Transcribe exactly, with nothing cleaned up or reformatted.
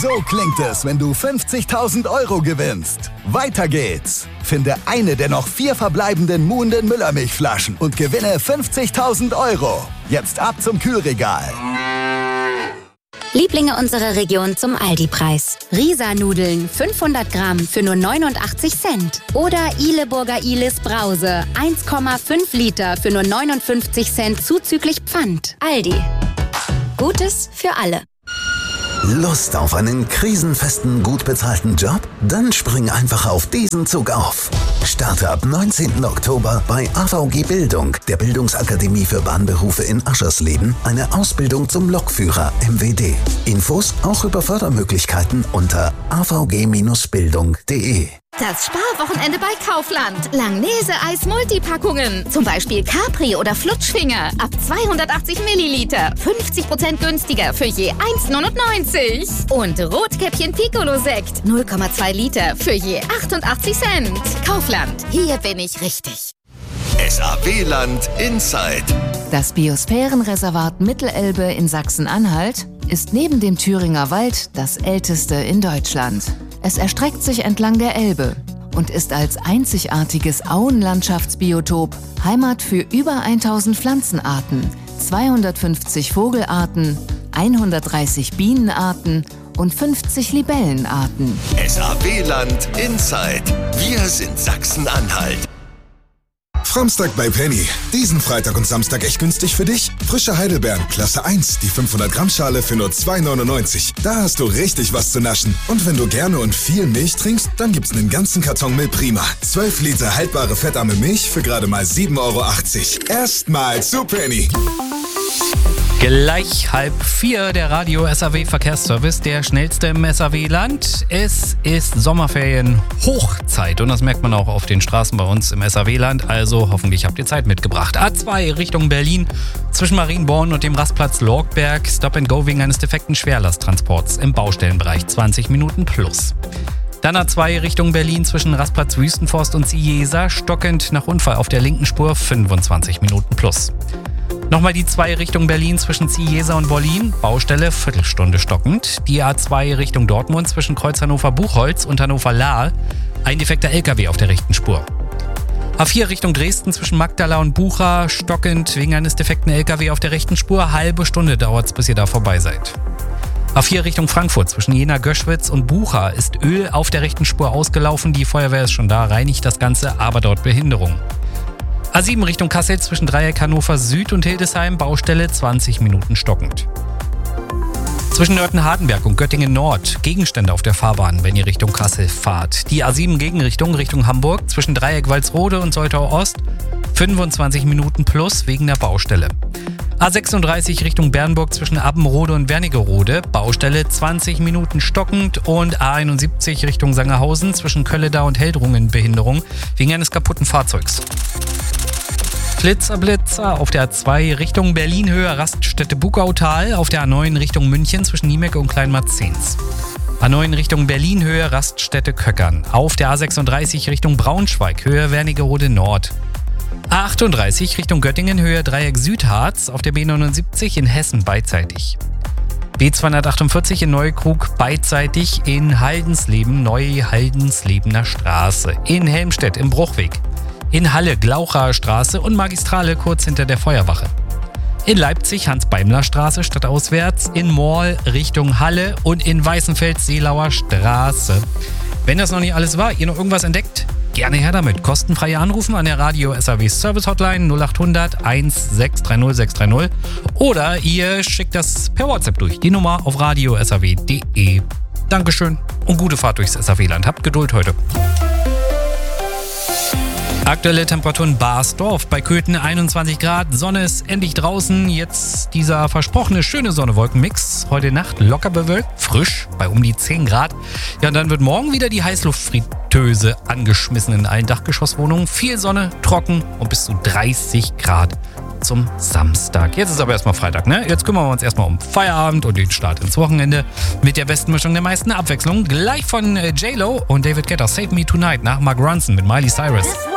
So klingt es, wenn du fünfzigtausend Euro gewinnst. Weiter geht's. Finde eine der noch vier verbleibenden Muhnden Müllermilchflaschen und gewinne fünfzigtausend Euro. Jetzt ab zum Kühlregal. Lieblinge unserer Region zum Aldi-Preis. Risa-Nudeln fünfhundert Gramm für nur neunundachtzig Cent. Oder Ihleburger Ihles Brause eins Komma fünf Liter für nur neunundfünfzig Cent zuzüglich Pfand. Aldi. Gutes für alle. Lust auf einen krisenfesten, gut bezahlten Job? Dann spring einfach auf diesen Zug auf. Starte ab neunzehnten Oktober bei A V G Bildung, der Bildungsakademie für Bahnberufe in Aschersleben, eine Ausbildung zum Lokführer M W D. Infos auch über Fördermöglichkeiten unter a v g Bindestrich bildung punkt de. Das Sparwochenende bei Kaufland. Langnese-Eis Multipackungen. Zum Beispiel Capri oder Flutschfinger. Ab zweihundertachtzig Milliliter. fünfzig Prozent günstiger für je eins neunundneunzig. Und Rotkäppchen Piccolo-Sekt. null Komma zwei Liter für je achtundachtzig Cent. Kaufland. Hier bin ich richtig. S A W-Land Inside. Das Biosphärenreservat Mittelelbe in Sachsen-Anhalt ist neben dem Thüringer Wald das älteste in Deutschland. Es erstreckt sich entlang der Elbe und ist als einzigartiges Auenlandschaftsbiotop Heimat für über tausend Pflanzenarten, zweihundertfünfzig Vogelarten, hundertdreißig Bienenarten und fünfzig Libellenarten. S A W-Land Inside. Wir sind Sachsen-Anhalt. Framstag bei Penny. Diesen Freitag und Samstag echt günstig für dich? Frische Heidelbeeren, Klasse eins, die fünfhundert Gramm Schale für nur zwei neunundneunzig. Da hast du richtig was zu naschen. Und wenn du gerne und viel Milch trinkst, dann gibt's einen ganzen Karton Milprima. zwölf Liter haltbare fettarme Milch für gerade mal sieben Euro achtzig. Erstmal zu Penny. Gleich halb vier, der Radio S A W Verkehrsservice, der schnellste im S A W-Land. Es ist Sommerferien Hochzeit und das merkt man auch auf den Straßen bei uns im S A W-Land. Also hoffentlich habt ihr Zeit mitgebracht. A zwei Richtung Berlin zwischen Marienborn und dem Rastplatz Lorgberg. Stop and Go wegen eines defekten Schwerlasttransports im Baustellenbereich zwanzig Minuten plus. Dann A zwei Richtung Berlin zwischen Rastplatz Wüstenforst und Ciesa. Stockend nach Unfall auf der linken Spur fünfundzwanzig Minuten plus. Nochmal die zwei Richtung Berlin zwischen Ciesa und Wollin, Baustelle Viertelstunde stockend. Die A zwei Richtung Dortmund zwischen Kreuz Hannover-Buchholz und Hannover-Lahr, ein defekter L K W auf der rechten Spur. A vier Richtung Dresden zwischen Magdala und Bucha, stockend wegen eines defekten L K W auf der rechten Spur, halbe Stunde dauert's, bis ihr da vorbei seid. A vier Richtung Frankfurt zwischen Jena-Göschwitz und Bucha ist Öl auf der rechten Spur ausgelaufen, die Feuerwehr ist schon da, reinigt das Ganze, aber dort Behinderung. A sieben Richtung Kassel zwischen Dreieck Hannover Süd und Hildesheim, Baustelle zwanzig Minuten stockend. Zwischen Nörten-Hardenberg und Göttingen Nord, Gegenstände auf der Fahrbahn, wenn ihr Richtung Kassel fahrt. Die A sieben Gegenrichtung Richtung Hamburg zwischen Dreieck Walsrode und Soltau Ost, fünfundzwanzig Minuten plus wegen der Baustelle. A sechsunddreißig Richtung Bernburg zwischen Abbenrode und Wernigerode, Baustelle zwanzig Minuten stockend und A einundsiebzig Richtung Sangerhausen zwischen Kölledau und Heldrungen Behinderung wegen eines kaputten Fahrzeugs. Blitzer, Blitzer auf der A zwei Richtung Berlin-Höhe Raststätte Bugautal, auf der A neun Richtung München zwischen Niemecke und Kleinmarzens. A neun Richtung Berlin-Höhe Raststätte Köckern, auf der A sechsunddreißig Richtung Braunschweig, Höhe Wernigerode Nord. A achtunddreißig Richtung Göttingen, Höhe Dreieck Südharz, auf der B neunundsiebzig in Hessen beidseitig. B zweihundertachtundvierzig in Neukrug beidseitig in Haldensleben, Neu-Haldenslebener Straße. In Helmstedt im Bruchweg. In Halle Glauchaer Straße und Magistrale kurz hinter der Feuerwache. In Leipzig Hans-Beimler-Straße stadtauswärts, in Morl Richtung Halle und in Weißenfeld Seelauer Straße. Wenn das noch nicht alles war, ihr noch irgendwas entdeckt, gerne her damit. Kostenfreie Anrufen an der Radio S A W Service Hotline null achthundert sechshundertsechzig dreißig sechshundertdreißig oder ihr schickt das per WhatsApp durch. Die Nummer auf radio punkt s a w punkt de. Dankeschön und gute Fahrt durchs S A W-Land. Habt Geduld heute. Aktuelle Temperaturen Barsdorf bei Köthen einundzwanzig Grad, Sonne ist endlich draußen, jetzt dieser versprochene schöne Sonne-Wolken-Mix. Heute Nacht locker bewölkt, frisch bei um die zehn Grad. Ja, und dann wird morgen wieder die Heißluftfritteuse angeschmissen in allen Dachgeschosswohnungen. Viel Sonne, trocken und bis zu dreißig Grad zum Samstag. Jetzt ist aber erstmal Freitag, ne? Jetzt kümmern wir uns erstmal um Feierabend und den Start ins Wochenende mit der besten Mischung der meisten Abwechslung. Gleich von J-Lo und David Guetta, Save Me Tonight nach Mark Ronson mit Miley Cyrus.